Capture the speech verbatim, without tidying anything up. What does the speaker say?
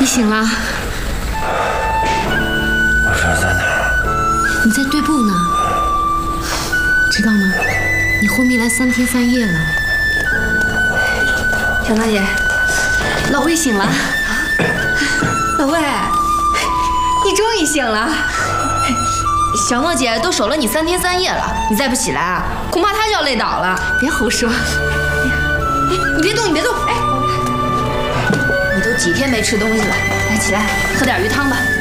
醒了。 我这是在哪儿？ 你在队部呢，知道吗？你昏迷了三天三夜了。 小大姐， 老魏醒了。 老魏，你终于醒了。小莫姐都守了你三天三夜了，你再不起来啊，恐怕她就要累倒了。 别胡说。 哎呀，哎，你别动，你别动，哎，你都几天没吃东西了，来起来喝点鱼汤吧。